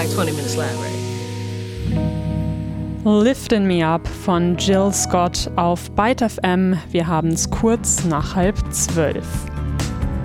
like 20 minutes live, right? Liftin' Me Up von Jill Scott auf Byte FM. Wir haben es kurz nach 11:30.